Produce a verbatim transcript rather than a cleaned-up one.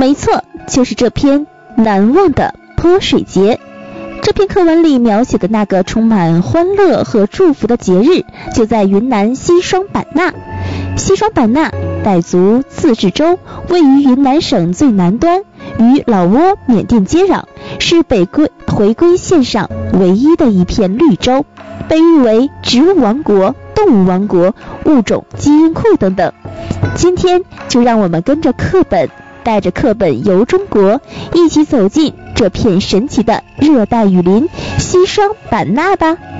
没错，就是这篇难忘的泼水节。这篇课文里描写的那个充满欢乐和祝福的节日，就在云南西双版纳。西双版纳，傣族自治州，位于云南省最南端，与老挝、缅甸接壤，是北归回归线上唯一的一片绿洲，被誉为植物王国、动物王国、物种基因库等等。今天就让我们跟着课本，带着课本游中国，一起走进这片神奇的热带雨林西双版纳吧。